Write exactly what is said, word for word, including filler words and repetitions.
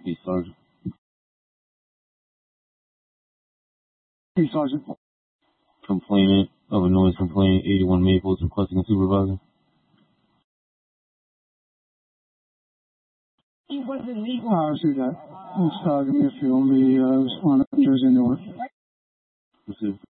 Peace, Sergeant. Peace, Sergeant. Complainant of a noise complaint, eighty-one Maples, requesting a supervisor. Uh, I see that. Let's uh, give me a few. Let me uh, respond to Jersey Newark. This is